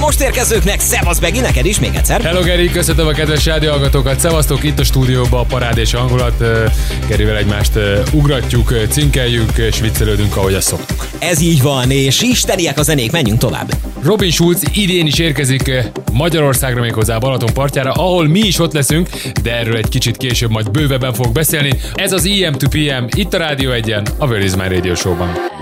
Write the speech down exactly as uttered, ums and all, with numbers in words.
Most érkezőknek szevasz Begi, neked is még egyszer. Hello Geri, köszöntöm a kedves rádióhallgatókat, szevasztok, itt a stúdióban a parádés hangulat, Gerivel egymást ugratjuk, cinkeljük és viccelődünk, ahogy azt szoktuk. Ez így van, és isteniek a zenék, menjünk tovább. Robin Schulz idén is érkezik Magyarországra, méghozzá Balaton partjára, ahol mi is ott leszünk, de erről egy kicsit később majd bővebben fogok beszélni. Ez az í em to pé em, itt a Rádió egyen, a Where is my Radio Show-ban.